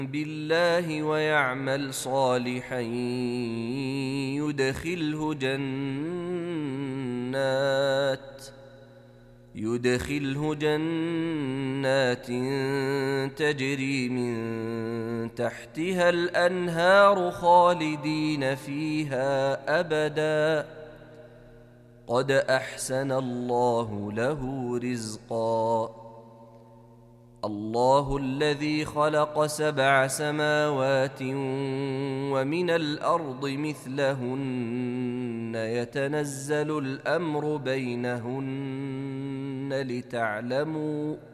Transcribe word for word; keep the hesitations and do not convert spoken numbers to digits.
بالله ويعمل صالحا يدخله جنات يدخله جنات تجري من تحتها الأنهار خالدين فيها أبدا قد أحسن الله له رزقا. الله الذي خلق سبع سماوات ومن الأرض مثلهن يتنزل الأمر بينهن لتعلموا